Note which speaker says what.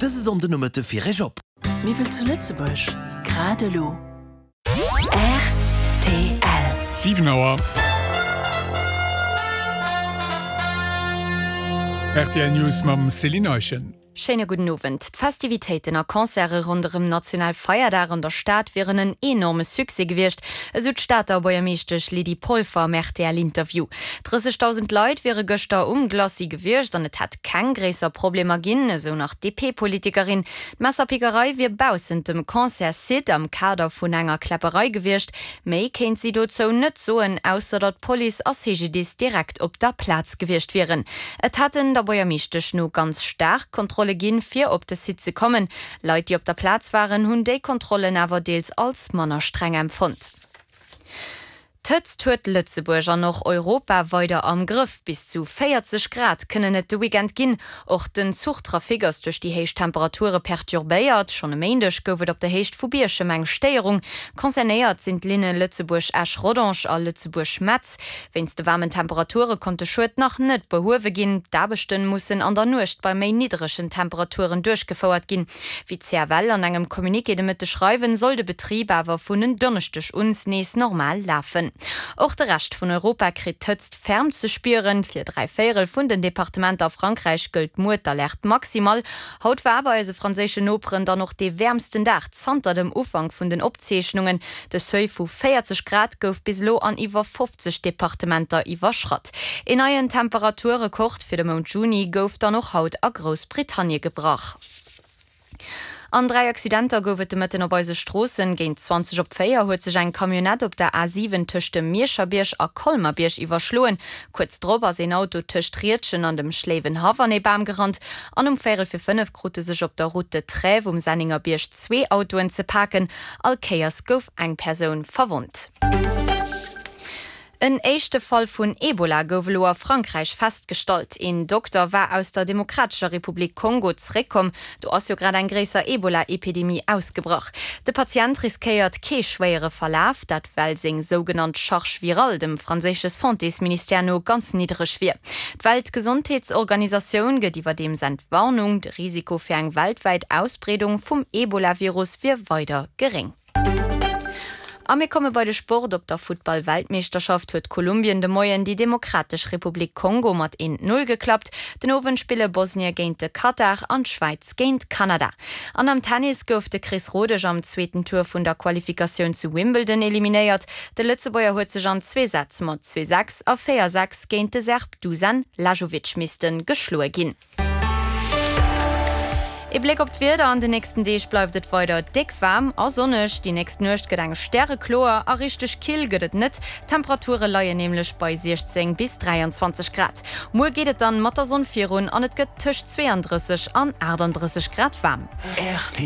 Speaker 1: Das ist die Nummer für den Job.
Speaker 2: Wie will zu Lützebusch? Gerade lo. RTL.
Speaker 3: 7 Uhr. RTL News mam Selinachen.
Speaker 4: Schöne guten Abend. Die Festivitäten und Konzerte rund um Nationalfeiertag an der Stadt wären ein enormes Succès gewesen. Südstaater Bürgermeisterin Lidi Pulver im RTL-Interview. 30.000 Leute wären gestern Glassi gewesen und es hat kein größer Problem gegeben, so nach DP-Politikerin. Die Messerpickerei wird bausend dem Konzert sit am Kader von einer Klapperei gewesen. Mehr kennt sie dazu nicht so, außer dass die Polizei als CGDs direkt auf der Platz gewesen wären. Es hatten der Bürgermeisterin nur ganz stark Kontrolle gehen, für op de Sitze kommen. Leute, die op der Platz waren, hun de Kontrollen aber deels als Manner streng empfund. Tëtzt huet Lützeburger noch Europa weiter am Griff. Bis zu 40 Grad können net de Weekend ginn. Och den Zugtrafik ist durch die heiche Temperature perturbéiert. Schon am Montag goufet op der heicht Fubiersche Menge Steierung. Konzernéiert sind Linne Lützeburg Asch-Rodange a Lützeburg Metz. Wenns de warmen Temperaturen konnte Schuld noch net behowe ginn. Dabesten mussen an der Nucht bei méi niedrigen Temperaturen durchgefauert ginn. Wie CRL an engem Kommuniké de Mitte schreiben, soll de Betrieb awer vun den Donnerstag uns nees normal laufen. Auch der Rest von Europa kriegt jetzt ferm zu spüren. Für 3 Viertel von den Departementen auf Frankreich gilt Mutalert maximal. Haut war aber als französische Operen dann noch die wärmsten Tag hinter dem Umfang von den Abzeichnungen. Der Söll von 40 Grad gouf bis lo an über 50 Departementen überschrott. In neuen Temperaturen kocht für den Monat Juni gouf dann noch Haut a Großbritannien gebracht. An 3 Accidenter goufet mitten op eise Strossen géint 20 op Féier huet sech ein Kamionett op der A7 tëchte Mierscherbiersch a Kolmerbiersch iwwerschloen. Kurz drober se Auto tëcht Rietschen an dem Schlewen Haverneebam gerannt. An Féel fir 5 krute sech op der Route Träv Sanninger Biersch 2 Autoen ze packen. Alkeiers gouf eng Persoun verwundt. Ein echte Fall von Ebola gouf lo a Frankreich festgestellt. Ein Doktor war aus der Demokratischen Republik Kongo zurückgekommen. Du hast ja gerade ein größer Ebola-Epidemie ausgebracht. Der Patient riskiert keinen schweren Verlauf, dat weil sein sogenannte Charge viral dem französischen Santé-Ministère no ganz niedrig wird. Die Weltgesundheitsorganisation gibt über dem seine Warnung, das Risiko für eine weltweite Ausbreitung vom Ebola-Virus wird weiter gering. Wir kommen bei der Sport op der Football-Weltmeisterschaft huet Kolumbien de Moien die Demokratische Republik Kongo mat 1-0 geklappt. Den Owenspiele Bosnien géint de Katar an Schweiz géint Kanada. An am Tennis gouf de Chris Rodeg am zweiten Tour vun der Qualifikation zu Wimbledon eliminéiert. De Lützebäuer huet sech an 2 Sätze mat 2-6 a 4-6 géint de Serb Dusan Lajovic misten geschloe ginn. Ich blick op d'Wetter an den nächsten Tag bleibt es weiter dick warm, a sonnig. Die nächste Nacht geht ein Sterreklor, a richtig kiel geht es nicht. Temperaturen liegen nämlich bei 16 bis 23 Grad. Morgen geht es dann mit der Sonne 4 und es geht zwischen 32 und 38 Grad warm.